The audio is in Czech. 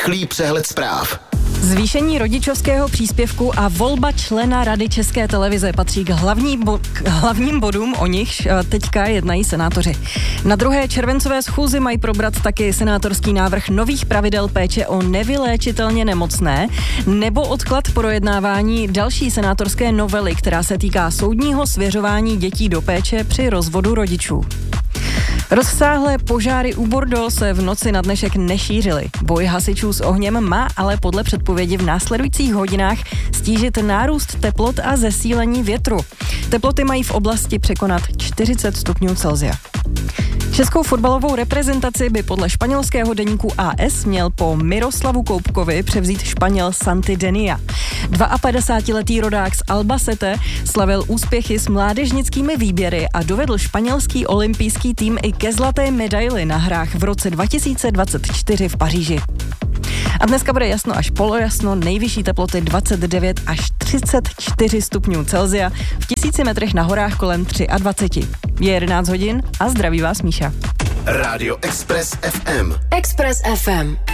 Rychlý přehled zpráv. Zvýšení rodičovského příspěvku a volba člena Rady České televize patří k hlavním bodům, o nichž teďka jednají senátoři. Na 2. červencové schůzi mají probrat taky senátorský návrh nových pravidel péče o nevyléčitelně nemocné nebo odklad projednávání další senátorské novely, která se týká soudního svěřování dětí do péče při rozvodu rodičů. Rozsáhlé požáry u Bordeaux se v noci na dnešek nešířily. Boj hasičů s ohněm má ale podle předpovědi v následujících hodinách stížit nárůst teplot a zesílení větru. Teploty mají v oblasti překonat 40 stupňů Celsia. Českou fotbalovou reprezentaci by podle španělského deníku AS měl po Miroslavu Koupkovi převzít Španěl Santi Denia. 52letý rodák z Albacete slavil úspěchy s mládežnickými výběry a dovedl španělský olympijský tým i ke zlaté medaili na hrách v roce 2024 v Paříži. A dneska bude jasno až polojasno, nejvyšší teploty 29 až 34 stupňů Celsia, v 1000 metrech na horách kolem 23. Je 11 hodin a zdraví vás Míša. Rádio Express FM. Express FM.